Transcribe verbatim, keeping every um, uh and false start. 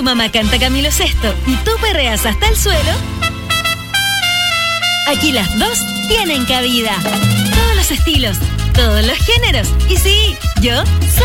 tu mamá canta Camilo Sesto y tú perreas hasta el suelo, aquí las dos tienen cabida. Todos los estilos, todos los géneros. Y sí, yo soy